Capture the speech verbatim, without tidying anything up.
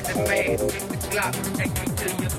man, hit the clock, take me to your